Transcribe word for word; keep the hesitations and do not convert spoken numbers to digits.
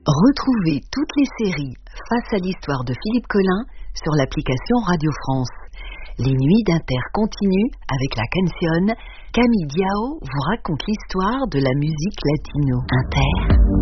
Retrouvez toutes les séries Face à l'histoire de Philippe Collin sur l'application Radio France. Les nuits d'Inter continuent avec la canción. Camille Diao vous raconte l'histoire de la musique latino. Inter.